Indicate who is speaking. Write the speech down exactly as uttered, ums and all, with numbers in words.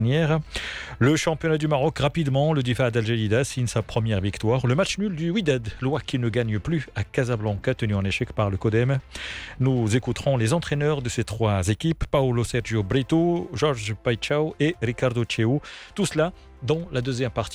Speaker 1: Le championnat du Maroc, rapidement, le Difa'at Al Jalida signe sa première victoire. Le match nul du Wydad, l'O A qui ne gagne plus à Casablanca, tenu en échec par le Codem. Nous écouterons les entraîneurs de ces trois équipes, Paulo Sergio Brito, Georges Paichao et Ricardo Cheu. Tout cela dans la deuxième partie.